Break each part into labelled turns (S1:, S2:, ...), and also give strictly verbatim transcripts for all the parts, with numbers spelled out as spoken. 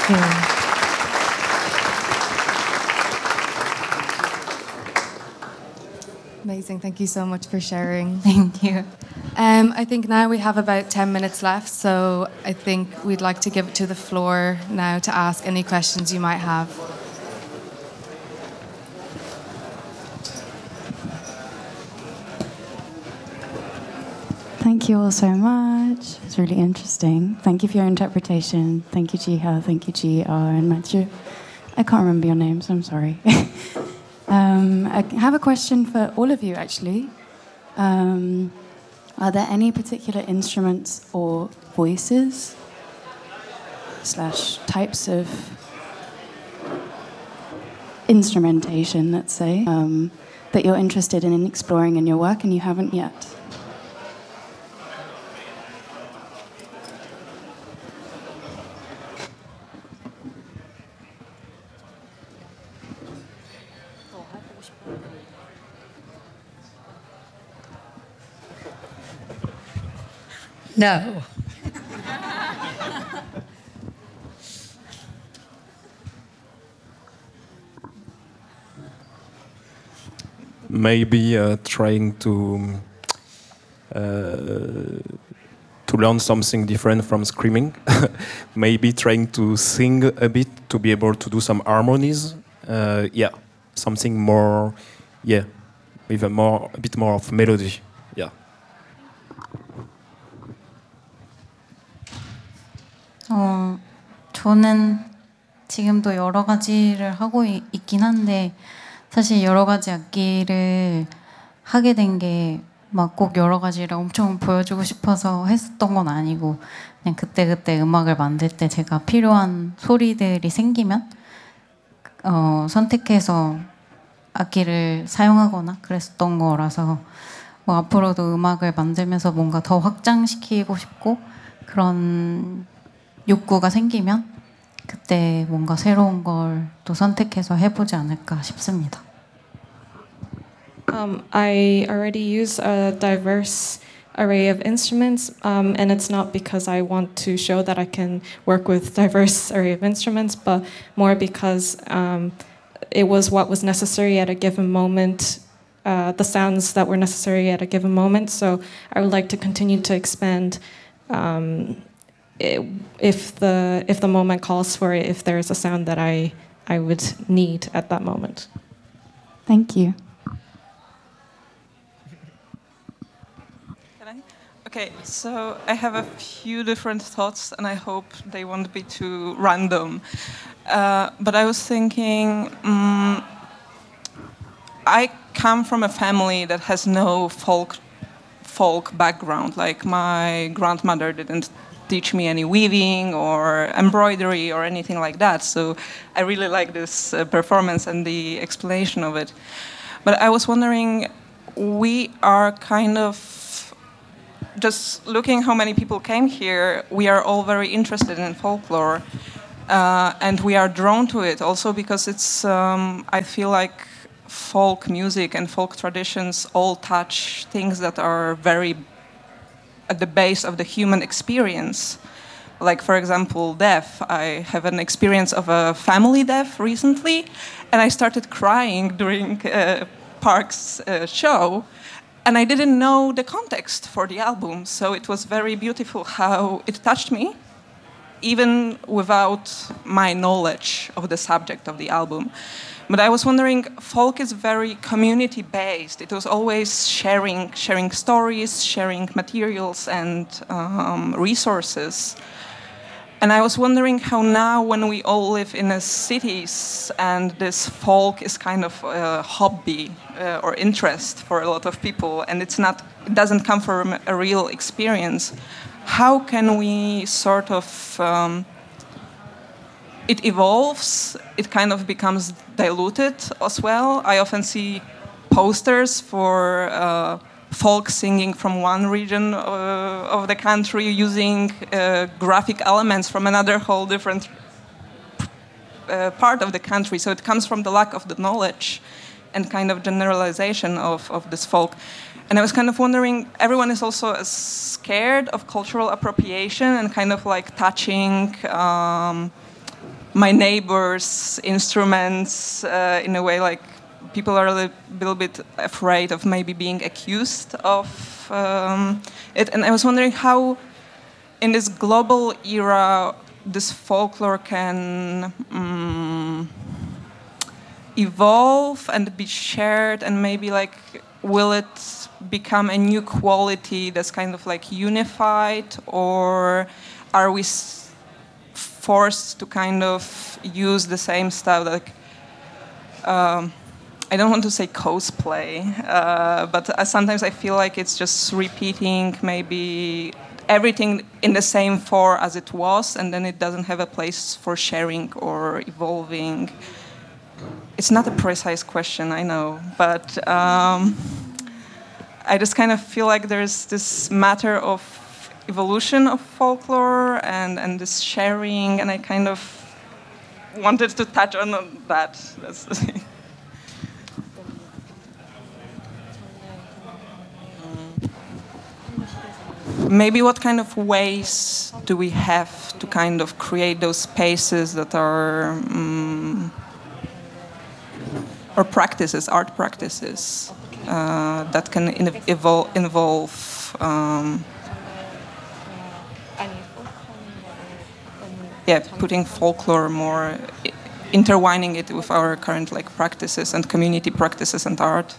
S1: you.
S2: Amazing. Thank you so much for sharing.
S1: Thank you.
S2: Um, I think now we have about ten minutes left, so I think we'd like to give it to the floor now to ask any questions you might have.
S3: Thank you all so much. It's really interesting. Thank you for your interpretation. Thank you, Jiha. Thank you, G R and Matthew. I can't remember your names. I'm sorry. um, I have a question for all of you, actually. Um, are there any particular instruments or voices slash types of instrumentation, let's say, um, that you're interested in exploring in your work and you haven't yet?
S4: No.
S5: Maybe uh, trying to uh, to learn something different from screaming. Maybe trying to sing a bit to be able to do some harmonies. Uh, yeah, something more. Yeah, with a more a bit more of melody. Yeah.
S1: 어, 저는 지금도 여러 가지를 하고 이, 있긴 한데 사실 여러 가지 악기를 하게 된 게 막 꼭 여러 가지를 엄청 보여주고 싶어서 했었던 건 아니고 그냥 그때그때 음악을 만들 때 제가 필요한 소리들이 생기면 어, 선택해서 악기를 사용하거나 그랬었던 거라서 뭐 앞으로도 음악을 만들면서 뭔가 더 확장시키고 싶고 그런 욕구가 생기면 그때 뭔가 새로운 걸 또 선택해서 해보지 않을까 싶습니다.
S6: Um, I already use a diverse array of instruments, um, and it's not because I want to show that I can work with diverse array of instruments, but more because um, it was what was necessary at a given moment, uh, the sounds that were necessary at a given moment. So I would like to continue to expand um, if the if the moment calls for it, if there is a sound that I I would need at that moment.
S3: Thank you.
S7: Okay, so I have a few different thoughts, and I hope they won't be too random. Uh, but I was thinking, um, I come from a family that has no folk folk background. Like my grandmother didn't teach me any weaving or embroidery or anything like that. So I really like this uh, performance and the explanation of it. But I was wondering, we are kind of just looking how many people came here, we are all very interested in folklore, uh, and we are drawn to it also because it's, um, I feel like folk music and folk traditions all touch things that are very at the base of the human experience. Like, for example, death. I have an experience of a family death recently, and I started crying during uh, Park's uh, show. And I didn't know the context for the album, so it was very beautiful how it touched me, even without my knowledge of the subject of the album. But I was wondering, folk is very community-based. It was always sharing, sharing stories, sharing materials and um, resources. And I was wondering how now, when we all live in the cities and this folk is kind of a hobby uh, or interest for a lot of people, and it's not, it doesn't come from a real experience, how can we sort of, um, it evolves, it kind of becomes diluted as well. I often see posters for uh, folk singing from one region uh, of the country using uh, graphic elements from another whole different uh, part of the country. So it comes from the lack of the knowledge and kind of generalization of, of this folk. And I was kind of wondering, everyone is also uh, scared of cultural appropriation and kind of like touching um, my neighbors' instruments uh, in a way like people are a li- little bit afraid of maybe being accused of um, it. And I was wondering how, in this global era, this folklore can um, evolve and be shared, and maybe like, will it become a new quality that's kind of like unified, or are we s- forced to kind of use the same stuff? Like, um, I don't want to say cosplay, uh, but uh, sometimes I feel like it's just repeating maybe everything in the same form as it was, and then it doesn't have a place for sharing or evolving. It's not a precise question, I know, but um, I just kind of feel like there's this matter of evolution of folklore and, and this sharing, and I kind of wanted to touch on that. That's maybe what kind of ways do we have to kind of create those spaces that are, um, or practices, art practices, uh, that can in- evol- involve, um, yeah, putting folklore more, i- intertwining it with our current like practices and community practices and art.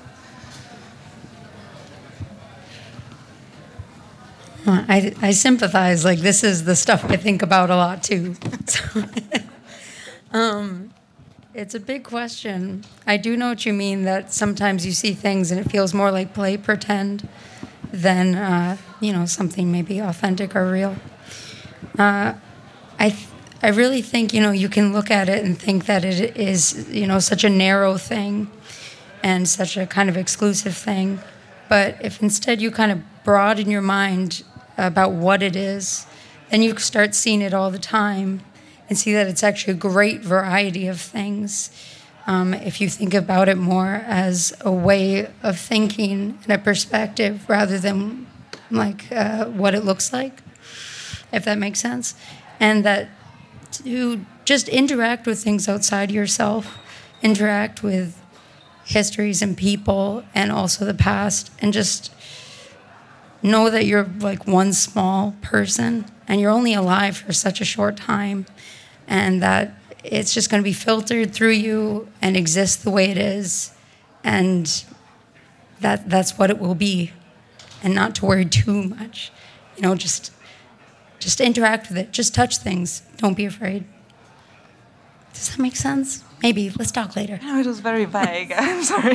S4: I, I sympathize. Like, this is the stuff I think about a lot too. So, um, it's a big question. I do know what you mean, that sometimes you see things and it feels more like play pretend than uh, you know, something maybe authentic or real. Uh, I th- I really think, you know, you can look at it and think that it is, you know, such a narrow thing and such a kind of exclusive thing. But if instead you kind of broaden your mind about what it is, then you start seeing it all the time and see that it's actually a great variety of things. Um, if you think about it more as a way of thinking and a perspective rather than like uh, what it looks like, if that makes sense. And that to just interact with things outside yourself, interact with histories and people and also the past, and just know that you're like one small person and you're only alive for such a short time, and that it's just going to be filtered through you and exist the way it is, and that that's what it will be, and not to worry too much. You know, just just interact with it, just touch things, don't be afraid. Does that make sense? Maybe. Let's talk later.
S7: No, it was very vague. I'm sorry.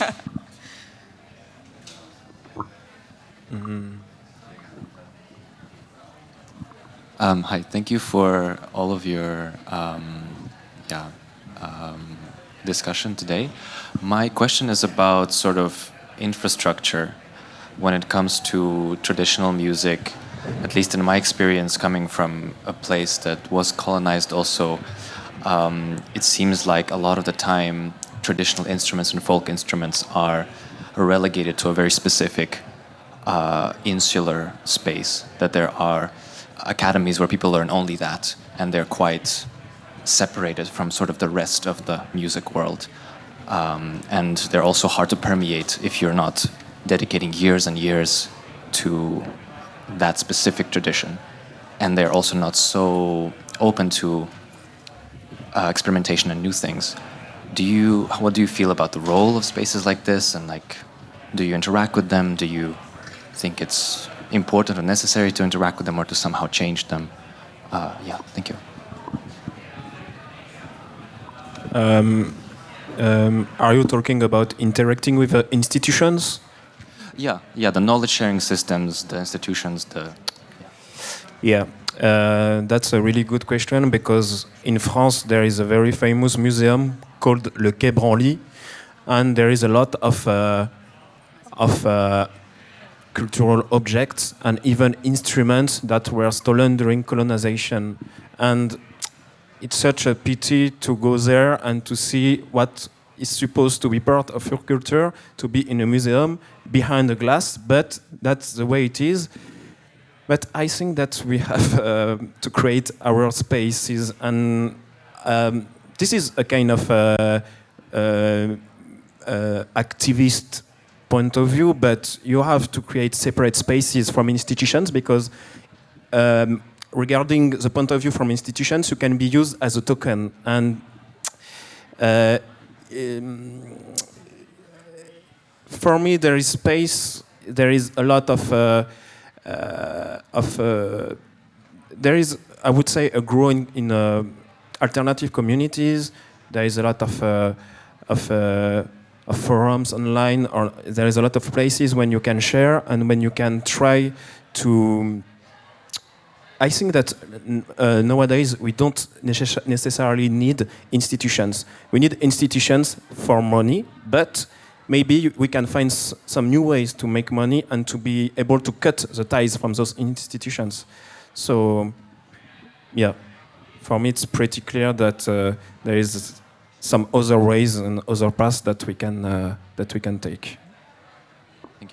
S8: Mm-hmm. Um, hi, thank you for all of your um, yeah, um, discussion today. My question is about sort of infrastructure when it comes to traditional music, at least in my experience coming from a place that was colonized also. Um, it seems like a lot of the time traditional instruments and folk instruments are relegated to a very specific uh, insular space, that there are academies where people learn only that, and they're quite separated from sort of the rest of the music world. Um, and they're also hard to permeate if you're not dedicating years and years to that specific tradition. And they're also not so open to uh, experimentation and new things. Do you, what do you feel about the role of spaces like this? And like, do you interact with them? Do you think it's important or necessary to interact with them or to somehow change them? Uh, yeah, thank you.
S5: Um, um, are you talking about interacting with uh, institutions?
S8: Yeah, yeah, the knowledge sharing systems, the institutions, the...
S5: Yeah, uh, that's a really good question, because in France there is a very famous museum called Le Quai Branly, and there is a lot of uh, of uh, cultural objects and even instruments that were stolen during colonization. And it's such a pity to go there and to see what is supposed to be part of your culture, to be in a museum behind a glass, but that's the way it is. But I think that we have uh, to create our spaces, and um, this is a kind of uh, uh, uh, activist point of view, but you have to create separate spaces from institutions because um, regarding the point of view from institutions, you can be used as a token. And uh, um, for me, there is space. There is a lot of uh, uh, of uh, there is, I would say, a growing in uh, alternative communities. There is a lot of uh, of, uh, of forums online, or there is a lot of places when you can share and when you can try to. I think that uh, nowadays we don't necess- necessarily need institutions. We need institutions for money, but maybe we can find s- some new ways to make money and to be able to cut the ties from those institutions. So, yeah, for me it's pretty clear that uh, there is some other ways and other paths that we can uh, that we can take.
S8: Thank you.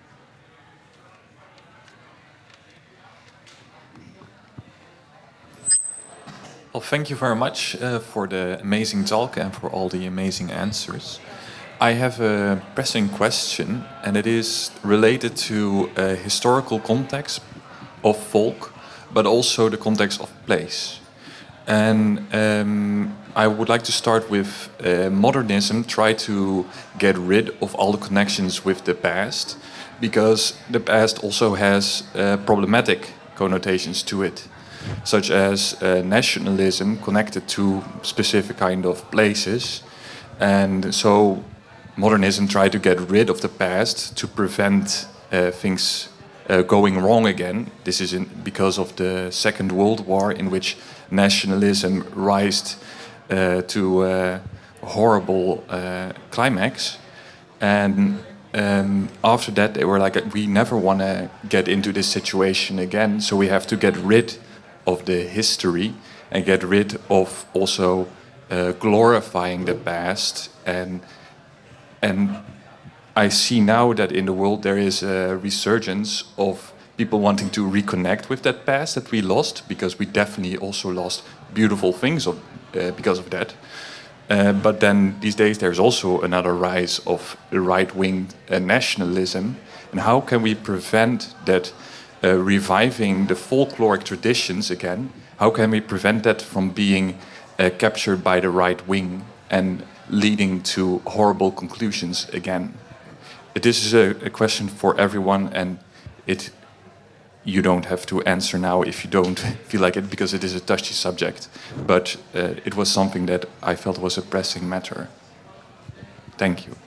S9: Well, thank you very much uh, for the amazing talk and for all the amazing answers. I have a pressing question, and it is related to a historical context of folk, but also the context of place. And um, I would like to start with uh, modernism, try to get rid of all the connections with the past, because the past also has uh, problematic connotations to it, such as uh, nationalism connected to specific kind of places. And so modernism tried to get rid of the past to prevent uh, things uh, going wrong again. This is in, because of the Second World War, in which nationalism rised uh, to a horrible uh, climax. And um, after that, they were like, we never want to get into this situation again, so we have to get rid of the history and get rid of also uh, glorifying the past. And and I see now that in the world there is a resurgence of people wanting to reconnect with that past that we lost, because we definitely also lost beautiful things of, uh, because of that. Uh, but then these days there's also another rise of right-wing uh, nationalism. And how can we prevent that uh, reviving the folkloric traditions again? How can we prevent that from being uh, captured by the right wing and leading to horrible conclusions again? This is a, a question for everyone, and it you don't have to answer now if you don't feel like it, because it is a touchy subject. But uh, it was something that I felt was a pressing matter. Thank you.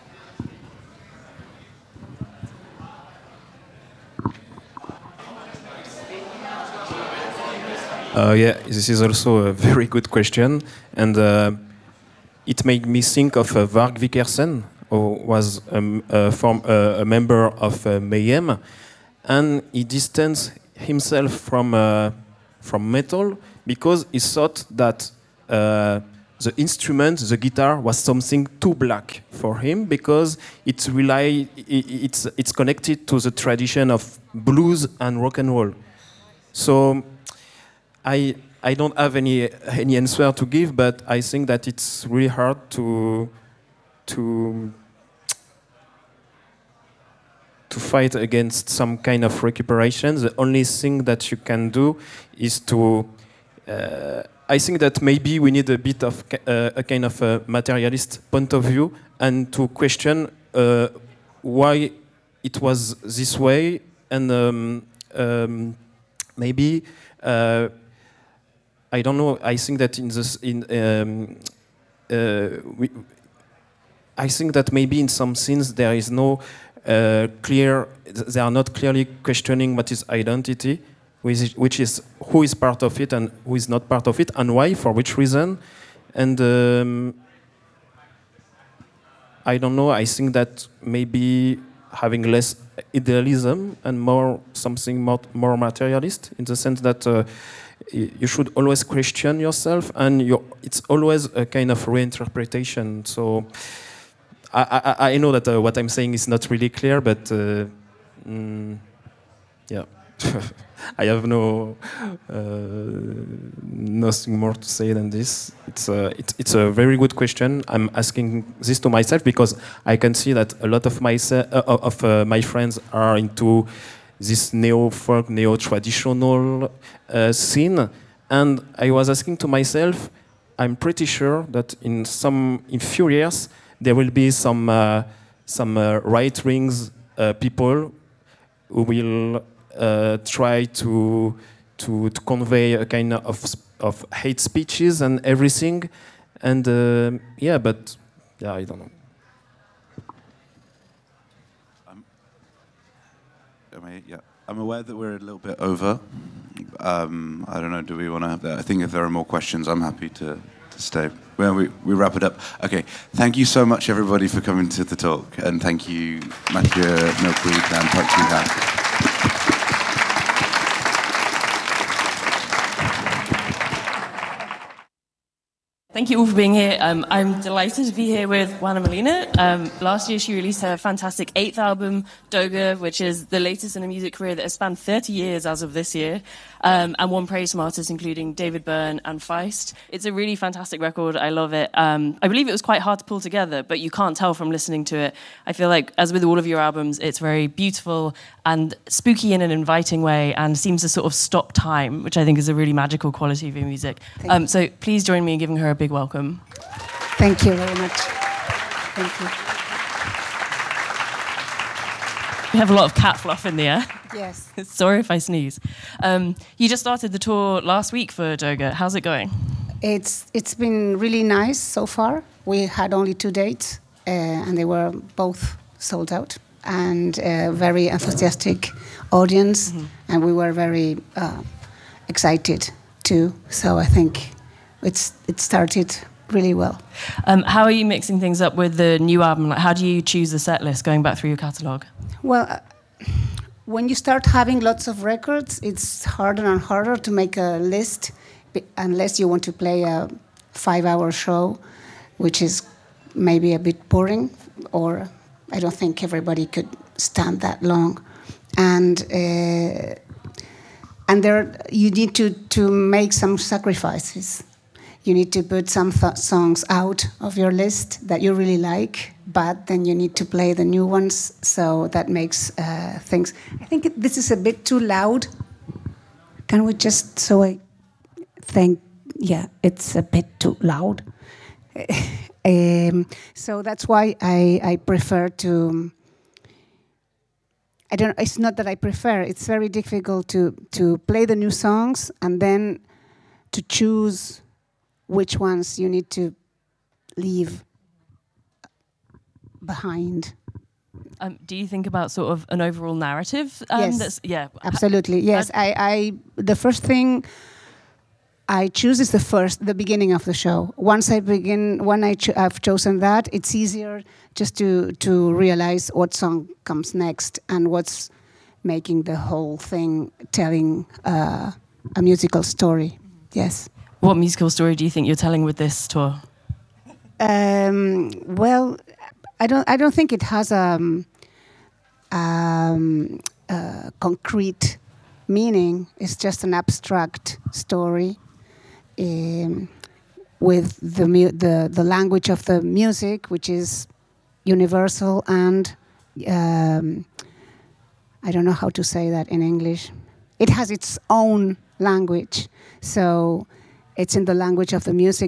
S5: Uh, yeah, this is also a very good question, and uh, it made me think of uh, Varg Vikersen, who was um, uh, from, uh, a member of uh, Mayhem, and he distanced himself from uh, from metal because he thought that uh, the instrument, the guitar, was something too black for him, because it's rely it's it's connected to the tradition of blues and rock and roll. So I I don't have any any answer to give, but I think that it's really hard to to to fight against some kind of recuperation. The only thing that you can do is to. Uh, I think that maybe we need a bit of uh, a kind of a materialist point of view, and to question uh, why it was this way, and um, um, maybe. Uh, I don't know. I think that in this, in um, uh, we, I think that maybe in some scenes there is no uh, clear. They are not clearly questioning what is identity, which is, which is who is part of it and who is not part of it, and why, for which reason, and um, I don't know. I think that maybe having less idealism and more something more, more materialist, in the sense that. Uh, You should always question yourself, and you're, it's always a kind of reinterpretation. So I, I, I know that uh, what I'm saying is not really clear, but uh, mm, yeah. I have no uh, nothing more to say than this. It's a it's, it's a very good question. I'm asking this to myself because I can see that a lot of my uh, of uh, my friends are into this neo folk, neo traditional uh, scene, and I was asking to myself, I'm pretty sure that in some in few years there will be some uh, some uh, right wings uh, people who will. Uh, try to, to to convey a kind of of hate speeches and everything, and uh, yeah, but yeah, I don't know.
S10: I'm, am I, yeah, I'm aware that we're a little bit over. Um, I don't know. Do we want to have that? I think if there are more questions, I'm happy to, to stay. Well, we we wrap it up. Okay. Thank you so much, everybody, for coming to the talk, and thank you, Mathieu, Milkweed, and Park Ji-ha.
S11: Thank you all for being here. Um, I'm delighted to be here with Juana Molina. Um, last year she released her fantastic eighth album, Doga, which is the latest in a music career that has spanned thirty years as of this year, um, and won praise from artists including David Byrne and Feist. It's a really fantastic record. I love it. Um, I believe it was quite hard to pull together, but you can't tell from listening to it. I feel like, as with all of your albums, it's very beautiful and spooky in an inviting way and seems to sort of stop time, which I think is a really magical quality of your music. Um, so please join me in giving her a big welcome.
S12: Thank you very much. Thank you.
S11: We have a lot of cat fluff in the air.
S12: Yes.
S11: Sorry if I sneeze. Um, you just started the tour last week for Doga. How's it going?
S12: It's it's been really nice so far. We had only two dates, uh, and they were both sold out, and a very enthusiastic audience, mm-hmm. and we were very uh, excited too. So I think it's it started really well.
S11: Um, how are you mixing things up with the new album? Like, how do you choose the set list going back through your catalogue?
S12: Well, uh, when you start having lots of records, it's harder and harder to make a list, unless you want to play a five-hour show, which is maybe a bit boring, or I don't think everybody could stand that long. And uh, and there you need to, to make some sacrifices. You need to put some th- songs out of your list that you really like, but then you need to play the new ones, so that makes uh, things... I think it, this is a bit too loud. Can we just... So I think, yeah, it's a bit too loud. um, so that's why I, I prefer to... I don't. It's not that I prefer. It's very difficult to, to play the new songs and then to choose which ones you need to leave behind.
S11: Um, do you think about sort of an overall narrative? Um,
S12: yes.
S11: That's, yeah.
S12: Absolutely. Yes. I, I. The first thing I choose is the first, the beginning of the show. Once I begin, when I cho- I've chosen that, it's easier just to to realize what song comes next and what's making the whole thing telling uh, a musical story. Yes.
S11: What musical story do you think you're telling with this tour?
S12: Um, well, I don't. I don't think it has a um, um, uh, concrete meaning. It's just an abstract story um, with the, mu- the the language of the music, which is universal, and um, I don't know how to say that in English. It has its own language, so. It's in the language of the music